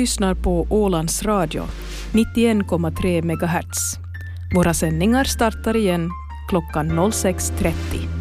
lyssnar på Ålands Radio, 91,3 MHz. Våra sändningar startar igen klockan 06.30.